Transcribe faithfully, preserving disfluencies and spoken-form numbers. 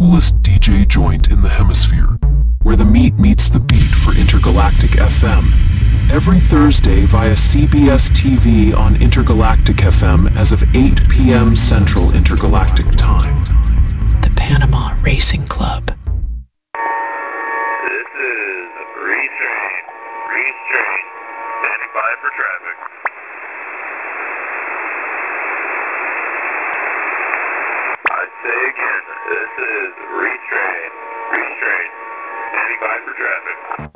coolest D J joint in the hemisphere, where the meat meets the beat for Intergalactic F M. Every Thursday via C B S T V on Intergalactic F M as of eight p m Central Intergalactic Time. The Panama Racing Club. This is Reese Train. Reese Train. Standing by for traffic. I say again, this is Reese Train. Reese Train. Standing by for traffic.